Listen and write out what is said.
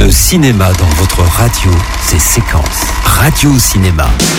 Le cinéma dans votre radio, c'est Séquence. Radio Cinéma.